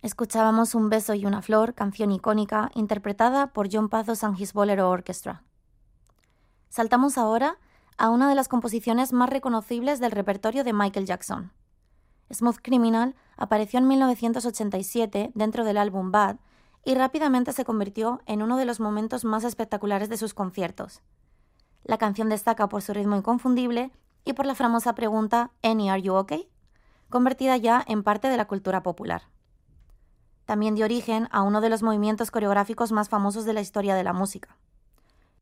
Escuchábamos Un beso y una flor, canción icónica, interpretada por John Pazos and His Bolero Orchestra. Saltamos ahora a una de las composiciones más reconocibles del repertorio de Michael Jackson. Smooth Criminal apareció en 1987 dentro del álbum Bad y rápidamente se convirtió en uno de los momentos más espectaculares de sus conciertos. La canción destaca por su ritmo inconfundible y por la famosa pregunta "Annie, are you okay?", convertida ya en parte de la cultura popular. También dio origen a uno de los movimientos coreográficos más famosos de la historia de la música.